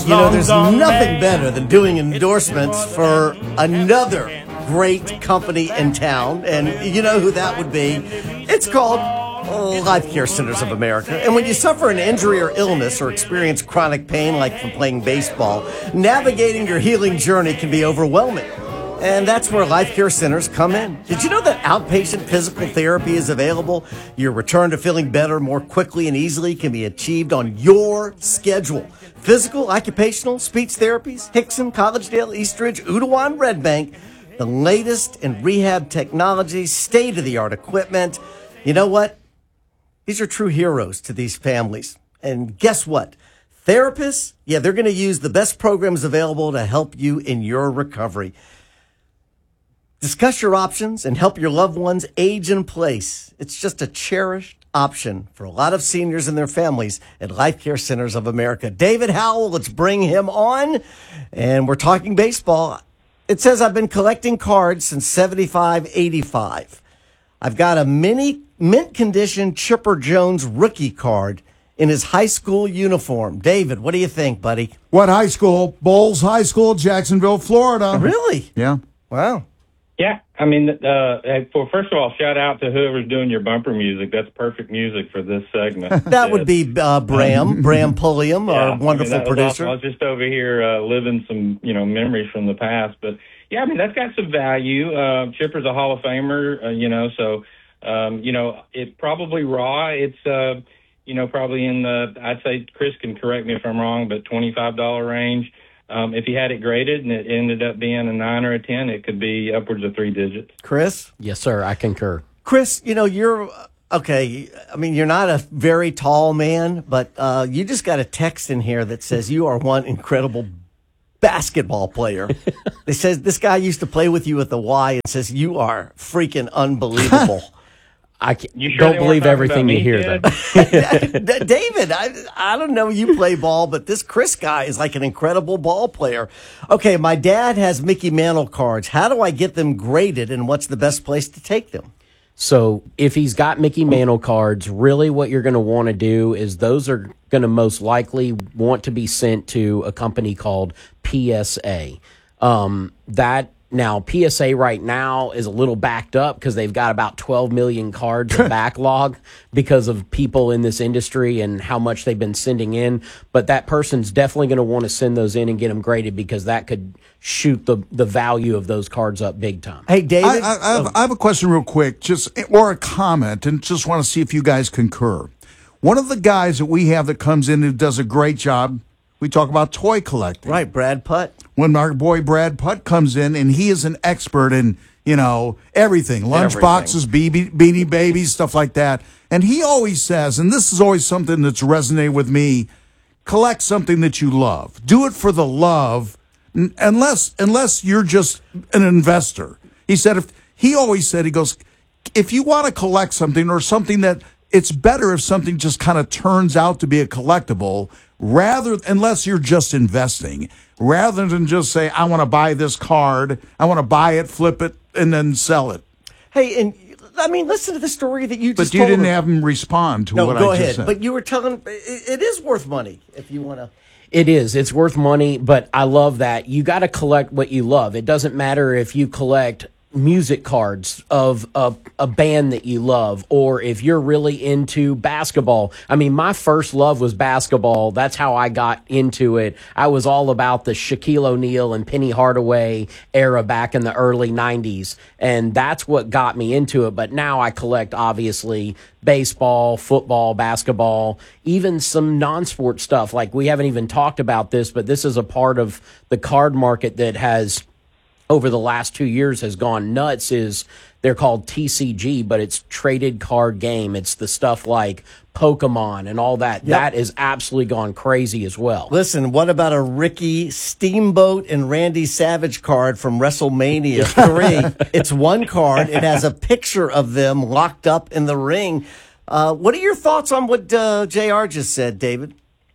You know, there's nothing better than doing endorsements for another great company in town. And you know who that would be? It's called Life Care Centers of America. And when you suffer an injury or illness or experience chronic pain like from playing baseball, navigating your healing journey can be overwhelming. And that's where Life Care Centers come in. Did you know that outpatient physical therapy is available? Your return to feeling better more quickly and easily can be achieved on your schedule. Physical, occupational, speech therapies, Hickson, Collegedale, Eastridge, Udawan, Red Bank, the latest in rehab technology, state-of-the-art equipment. You know what? These are true heroes to these families. And guess what? Therapists, they're going to use the best programs available to help you in your recovery. Discuss your options and help your loved ones age in place. It's just a cherished option for a lot of seniors and their families at Life Care Centers of America. David Howell, let's bring him on. And we're talking baseball. It says I've been collecting cards since 75-85. I've got a mini mint condition Chipper Jones rookie card in his high school uniform. David, what do you think, buddy? What high school? Bowles High School, Jacksonville, Florida. Really? Yeah. Wow. Yeah, I mean, first of all, shout out to whoever's doing your bumper music. That's perfect music for this segment. That would be Bram Pulliam, our wonderful producer. Awesome. I was just over here living some, memories from the past. But, yeah, I mean, that's got some value. Chipper's a Hall of Famer, so, it probably raw. It's, probably in the, I'd say, Chris can correct me if I'm wrong, but $25 range. If he had it graded and it ended up being a 9 or a 10, it could be upwards of 3 digits. Chris? Yes, sir. I concur. Chris, you're okay. I mean, you're not a very tall man, but you just got a text in here that says you are one incredible basketball player. It says this guy used to play with you at the Y and says you are freaking unbelievable. I don't believe everything you hear, though. David, I don't know you play ball, but this Chris guy is like an incredible ball player. Okay, my dad has Mickey Mantle cards. How do I get them graded, and what's the best place to take them? So if he's got Mickey Mantle cards, really what you're going to want to do is those are going to most likely want to be sent to a company called PSA. Now, PSA right now is a little backed up because they've got about 12 million cards of backlog because of people in this industry and how much they've been sending in. But that person's definitely going to want to send those in and get them graded because that could shoot the value of those cards up big time. Hey, David? I have a question real quick, or a comment, and just want to see if you guys concur. One of the guys that we have that comes in who does a great job, we talk about toy collecting. Right, Brad Putt. When our boy Brad Putt comes in, and he is an expert in, everything. Lunchboxes, Beanie Babies, stuff like that. And he always says, and this is always something that's resonated with me, collect something that you love. Do it for the love, unless you're just an investor. He said, he goes, if you want to collect something or something that it's better if something just kind of turns out to be a collectible, unless you're just investing, rather than just say, I want to buy this card, I want to buy it, flip it, and then sell it. Hey, and I mean, listen to the story that you just told. But you didn't have him respond to what I just said. No, go ahead. But you were telling, it is worth money if you want to. It is. It's worth money, but I love that. You got to collect what you love. It doesn't matter if you collect music cards of a band that you love, or if you're really into basketball. I mean, my first love was basketball. That's how I got into it. I was all about the Shaquille O'Neal and Penny Hardaway era back in the early 90s, and that's what got me into it. But now I collect, obviously, baseball, football, basketball, even some non-sport stuff. Like, we haven't even talked about this, but this is a part of the card market that has, over the last 2 years, has gone nuts. They're called TCG, but it's traded card game. It's the stuff like Pokemon and all that. Yep. That is absolutely gone crazy as well. Listen, what about a Ricky Steamboat and Randy Savage card from WrestleMania 3? It's one card. It has a picture of them locked up in the ring. What are your thoughts on what JR just said, David?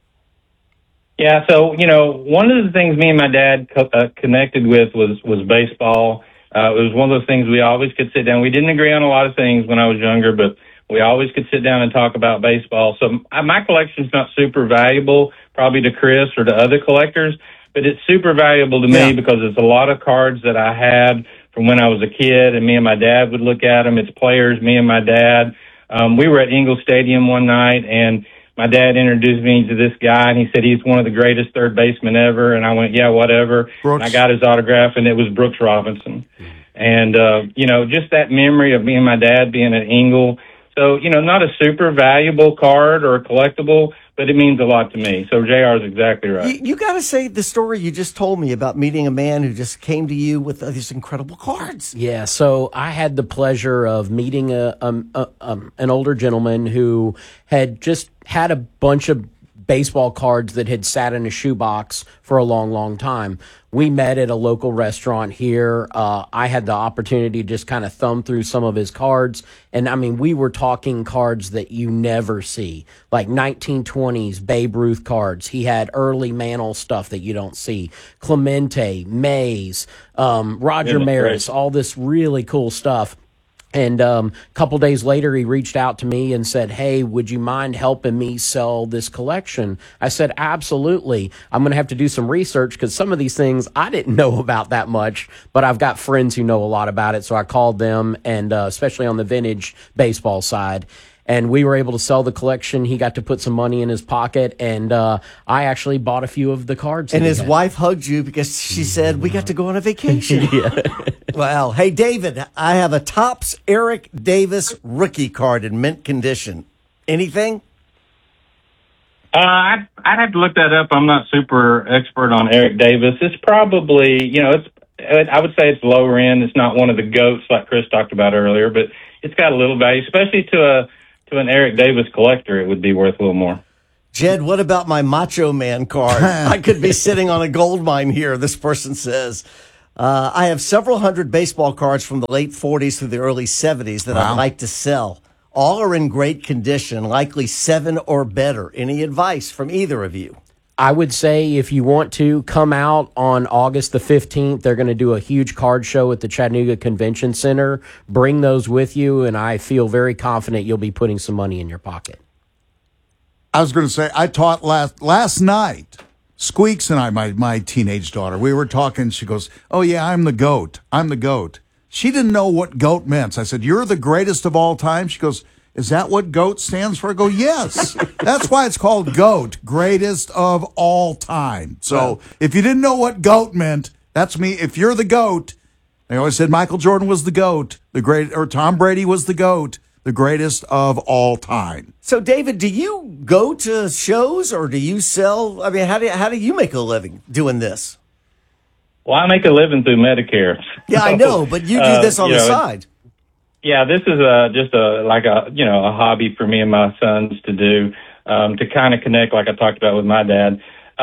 Yeah, so, one of the things me and my dad connected with was baseball. It was one of those things we always could sit down. We didn't agree on a lot of things when I was younger, but We always could sit down and talk about baseball. So my collection's not super valuable, probably to Chris or to other collectors, but it's super valuable to me because it's a lot of cards that I had from when I was a kid, and me and my dad would look at them. It's players, me and my dad. We were at Ingle Stadium one night, and my dad introduced me to this guy, and he said he's one of the greatest third basemen ever. And I went, yeah, whatever. And I got his autograph, and it was Brooks Robinson. And, just that memory of me and my dad being at Ingle. So, not a super valuable card or a collectible, but it means a lot to me. So JR is exactly right. You got to say the story you just told me about meeting a man who just came to you with these incredible cards. Yeah, so I had the pleasure of meeting an older gentleman who had just had a bunch of baseball cards that had sat in a shoebox for a long, long time. We met at a local restaurant here. I had the opportunity to just kind of thumb through some of his cards. And, I mean, we were talking cards that you never see, like 1920s Babe Ruth cards. He had early Mantle stuff that you don't see, Clemente, Mays, Roger Maris, all this really cool stuff. And a couple days later, he reached out to me and said, hey, would you mind helping me sell this collection? I said, absolutely. I'm going to have to do some research because some of these things I didn't know about that much, but I've got friends who know a lot about it. So I called them, and especially on the vintage baseball side. And we were able to sell the collection. He got to put some money in his pocket, and I actually bought a few of the cards. And his wife hugged you because she said, we got to go on a vacation. Yeah. Well, hey, David, I have a Topps Eric Davis rookie card in mint condition. Anything? I'd have to look that up. I'm not super expert on Eric Davis. It's probably, I would say it's lower end. It's not one of the GOATs like Chris talked about earlier, but it's got a little value, especially to an Eric Davis collector. It would be worth a little more. Jed, what about my Macho Man card? I could be sitting on a gold mine here, this person says. I have several hundred baseball cards from the late 40s through the early 70s that I'd like to sell. All are in great condition, likely 7 or better. Any advice from either of you? I would say if you want to come out on August the 15th, they're going to do a huge card show at the Chattanooga Convention Center. Bring those with you, and I feel very confident you'll be putting some money in your pocket. I was going to say, I taught last night. Squeaks and I, my teenage daughter, we were talking. She goes, oh, yeah, I'm the GOAT. I'm the GOAT. She didn't know what GOAT meant. So I said, you're the greatest of all time? She goes, is that what GOAT stands for? I go, yes. That's why it's called GOAT, greatest of all time. So if you didn't know what GOAT meant, that's me. If you're the GOAT, they always said Michael Jordan was the GOAT, or Tom Brady was the GOAT, the greatest of all time. So, David, do you go to shows or do you sell? I mean, how do you make a living doing this? Well, I make a living through Medicare. Yeah, I know, but you do this on the side. Yeah, this is just a hobby for me and my sons to do, to kind of connect, like I talked about with my dad.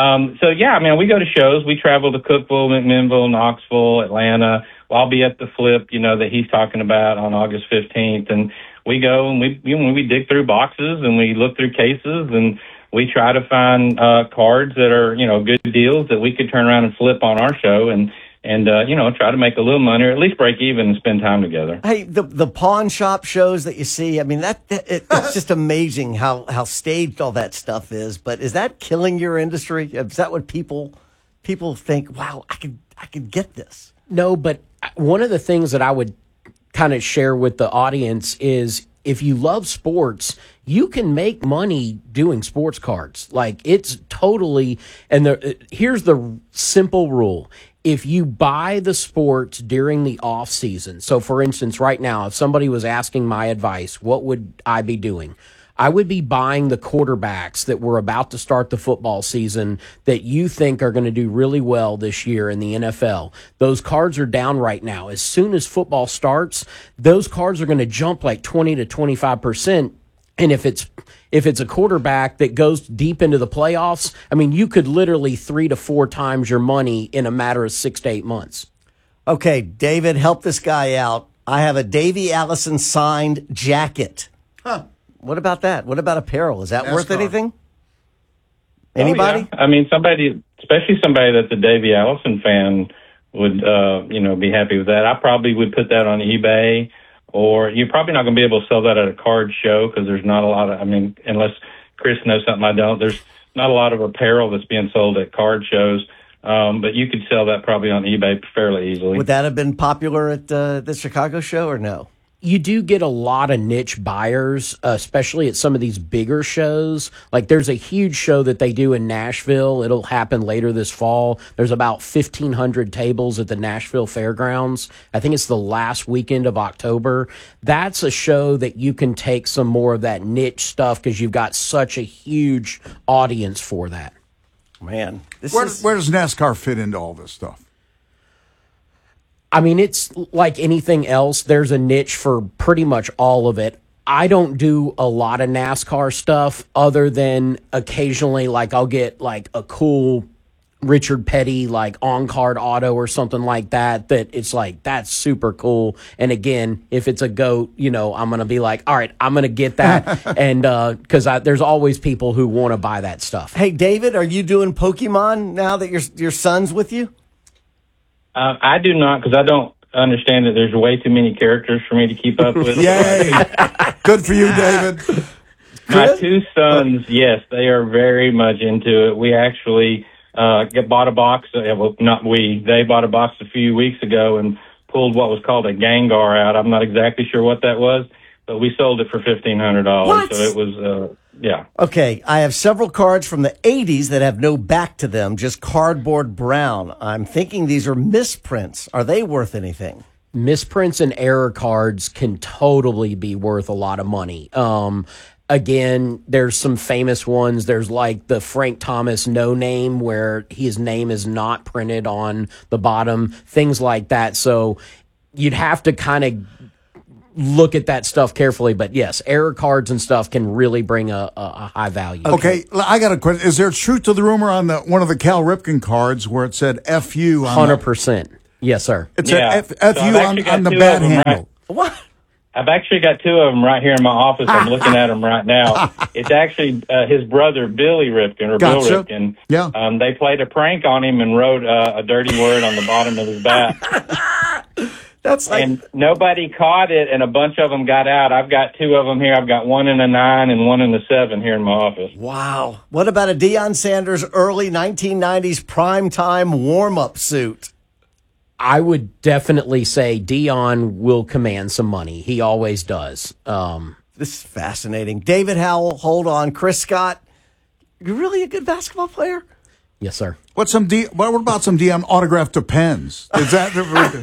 We go to shows. We travel to Cookeville, McMinnville, Knoxville, Atlanta. Well, I'll be at the Flip, that he's talking about on August 15th. And we go and we dig through boxes and we look through cases and we try to find cards that are, good deals that we could turn around and flip on our show and try to make a little money or at least break even and spend time together. Hey, the pawn shop shows that you see, I mean, it's just amazing how staged all that stuff is. But is that killing your industry? Is that what people think, wow, I could get this? No, but one of the things that I would kind of share with the audience is if you love sports, you can make money doing sports cards. Like it's totally, and here's the simple rule. If you buy the sports during the off season, so for instance, right now, if somebody was asking my advice, what would I be doing? I would be buying the quarterbacks that were about to start the football season that you think are going to do really well this year in the NFL. Those cards are down right now. As soon as football starts, those cards are going to jump like 20 to 25%. And if it's a quarterback that goes deep into the playoffs, I mean, you could literally 3 to 4 times your money in a matter of 6 to 8 months. Okay, David, help this guy out. I have a Davey Allison signed jacket. Huh. What about that? What about apparel? Is that worth anything? Anybody? Oh, yeah. I mean, especially somebody that's a Davey Allison fan would, be happy with that. I probably would put that on eBay or you're probably not going to be able to sell that at a card show because there's not a lot of, unless Chris knows something I don't, there's not a lot of apparel that's being sold at card shows. But you could sell that probably on eBay fairly easily. Would that have been popular at the Chicago show or no? You do get a lot of niche buyers, especially at some of these bigger shows. Like there's a huge show that they do in Nashville. It'll happen later this fall. There's about 1,500 tables at the Nashville Fairgrounds. I think it's the last weekend of October. That's a show that you can take some more of that niche stuff because you've got such a huge audience for that. Man, where does NASCAR fit into all this stuff? I mean, it's like anything else. There's a niche for pretty much all of it. I don't do a lot of NASCAR stuff other than occasionally, like I'll get like a cool Richard Petty, like on-card auto or something like that, that it's like, that's super cool. And again, if it's a GOAT, I'm going to be like, all right, I'm going to get that. And because there's always people who want to buy that stuff. Hey, David, are you doing Pokemon now that your son's with you? I do not, because I don't understand that there's way too many characters for me to keep up with. Yay! Good for you, David. My two sons, yes, they are very much into it. We actually bought a box. Well, not we. They bought a box a few weeks ago and pulled what was called a Gengar out. I'm not exactly sure what that was, but we sold it for $1,500. What? So it was, yeah. Okay, I have several cards from the 80s that have no back to them, just cardboard brown. I'm thinking these are misprints. Are they worth anything? Misprints and error cards can totally be worth a lot of money. Again, there's some famous ones. There's like the Frank Thomas no name where his name is not printed on the bottom, things like that. So you'd have to kind of look at that stuff carefully. But yes, error cards and stuff can really bring a high value. Okay, I got a question. Is there truth to the rumor on one of the Cal Ripken cards where it said "FU"? 100%. Yes, sir. It said "FU" on the bat handle. What? I've actually got two of them right here in my office. I'm looking at them right now. It's actually his brother, Billy Ripken, or Gotcha. Bill Ripken. Yeah. They played a prank on him and wrote a dirty word on the bottom of his bat. That's like... And nobody caught it, and a bunch of them got out. I've got two of them here. I've got one in a 9 and one in a 7 here in my office. Wow. What about a Deion Sanders early 1990s primetime warm-up suit? I would definitely say Deion will command some money. He always does. This is fascinating. David Howell, hold on. Chris Scott, you're really a good basketball player? Yes, sir. What about some Deion autographed to pens? Is that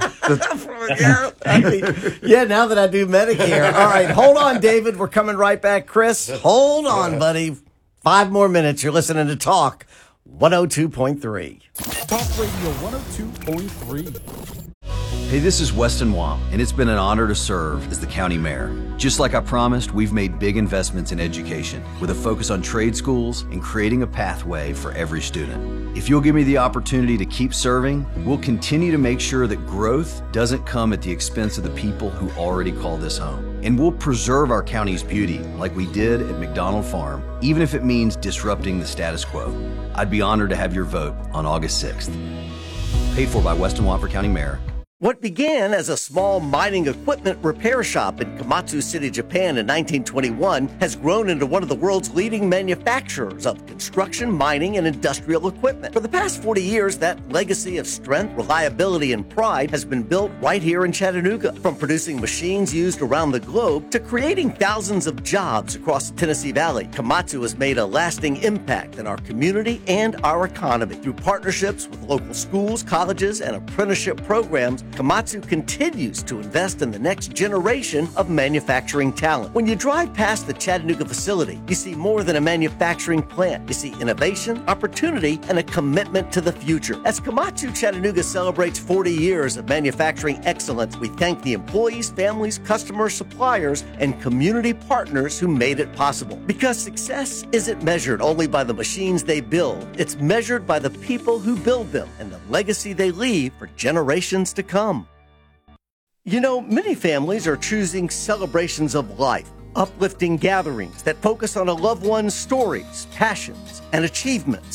Yeah, now that I do Medicare. All right, hold on, David. We're coming right back. Chris, hold on, buddy. 5 more minutes. You're listening to Talk 102.3. Talk Radio 102.3. Hey, this is Weston Wong, and it's been an honor to serve as the county mayor. Just like I promised, we've made big investments in education with a focus on trade schools and creating a pathway for every student. If you'll give me the opportunity to keep serving, we'll continue to make sure that growth doesn't come at the expense of the people who already call this home. And we'll preserve our county's beauty like we did at McDonald Farm, even if it means disrupting the status quo. I'd be honored to have your vote on August 6th. Paid for by Weston Wofford County Mayor. What began as a small mining equipment repair shop in Komatsu City, Japan in 1921 has grown into one of the world's leading manufacturers of construction, mining, and industrial equipment. For the past 40 years, that legacy of strength, reliability, and pride has been built right here in Chattanooga. From producing machines used around the globe to creating thousands of jobs across the Tennessee Valley, Komatsu has made a lasting impact in our community and our economy. Through partnerships with local schools, colleges, and apprenticeship programs, Komatsu continues to invest in the next generation of manufacturing talent. When you drive past the Chattanooga facility, you see more than a manufacturing plant. You see innovation, opportunity, and a commitment to the future. As Komatsu Chattanooga celebrates 40 years of manufacturing excellence, we thank the employees, families, customers, suppliers, and community partners who made it possible. Because success isn't measured only by the machines they build, it's measured by the people who build them and the legacy they leave for generations to come. You know, many families are choosing celebrations of life, uplifting gatherings that focus on a loved one's stories, passions, and achievements.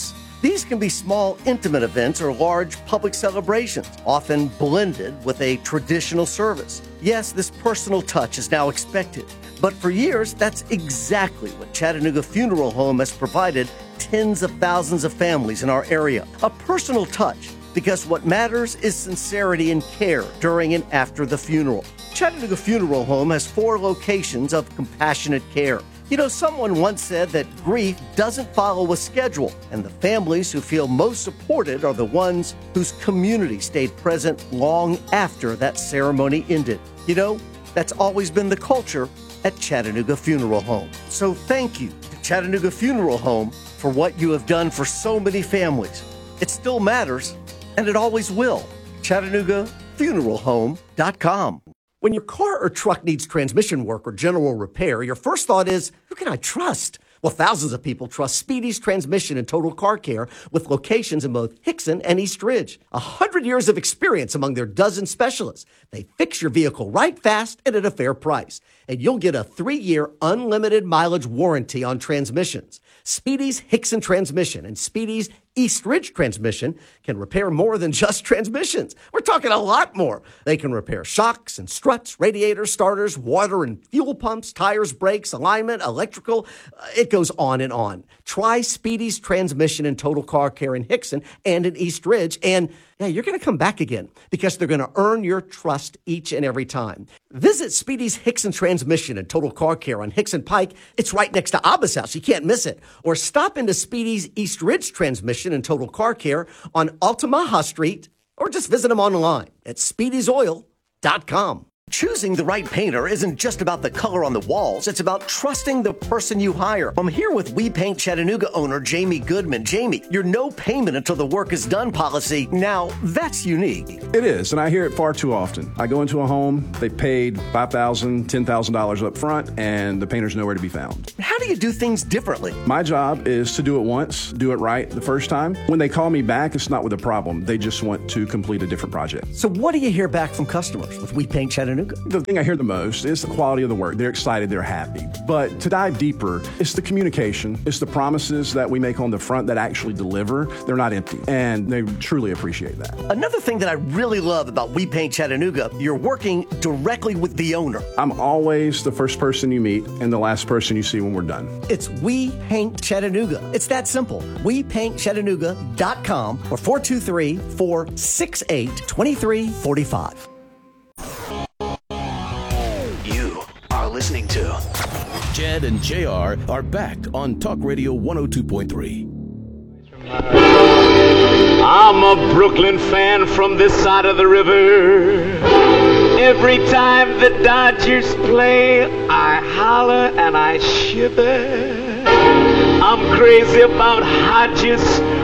These can be small, intimate events or large public celebrations, often blended with a traditional service. Yes, this personal touch is now expected, but for years, that's exactly what Chattanooga Funeral Home has provided tens of thousands of families in our area. A personal touch, because what matters is sincerity and care during and after the funeral. Chattanooga Funeral Home has 4 locations of compassionate care. You know, someone once said that grief doesn't follow a schedule, and the families who feel most supported are the ones whose community stayed present long after that ceremony ended. You know, that's always been the culture at Chattanooga Funeral Home. So thank you to Chattanooga Funeral Home for what you have done for so many families. It still matters, and it always will. ChattanoogaFuneralHome.com. When your car or truck needs transmission work or general repair, your first thought is, who can I trust? Well, thousands of people trust Speedy's Transmission and Total Car Care with locations in both Hickson and East Ridge. 100 years of experience among their dozen specialists. They fix your vehicle right fast and at a fair price. And you'll get a 3-year unlimited mileage warranty on transmissions. Speedy's Hickson Transmission and Speedy's East Ridge Transmission can repair more than just transmissions. We're talking a lot more. They can repair shocks and struts, radiators, starters, water and fuel pumps, tires, brakes, alignment, electrical. It goes on and on. Try Speedy's Transmission and Total Car Care in Hickson and in East Ridge, and you're going to come back again because they're going to earn your trust each and every time. Visit Speedy's Hickson Transmission and Total Car Care on Hickson Pike. It's right next to Abba's house. You can't miss it. Or stop into Speedy's East Ridge Transmission and Total Car Care on Altamaha Street, or just visit them online at speedysoil.com. Choosing the right painter isn't just about the color on the walls. It's about trusting the person you hire. I'm here with We Paint Chattanooga owner Jamie Goodman. Jamie, your no payment until the work is done policy, now that's unique. It is, and I hear it far too often. I go into a home, they paid $5,000, $10,000 up front, and the painter's nowhere to be found. How do you do things differently? My job is to do it once, do it right the first time. When they call me back, it's not with a problem. They just want to complete a different project. So what do you hear back from customers with We Paint Chattanooga? The thing I hear the most is the quality of the work. They're excited, they're happy. But to dive deeper, it's the communication. It's the promises that we make on the front that actually deliver. They're not empty, and they truly appreciate that. Another thing that I really love about We Paint Chattanooga, you're working directly with the owner. I'm always the first person you meet and the last person you see when we're done. It's We Paint Chattanooga. It's that simple. WePaintChattanooga.com or 423-468-2345. Listening to Jed and JR are back on Talk Radio 102.3. I'm a Brooklyn fan from this side of the river. Every time the Dodgers play, I holler and I shiver. I'm crazy about Hodges,